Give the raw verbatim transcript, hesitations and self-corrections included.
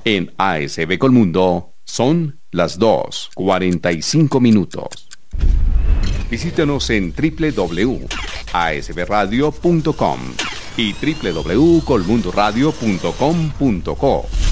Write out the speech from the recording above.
En A S B Colmundo son las dos y cuarenta y cinco minutos. Visítanos en doble u doble u doble u punto a s b radio punto com y doble u doble u doble u punto colmundoradio punto com punto co.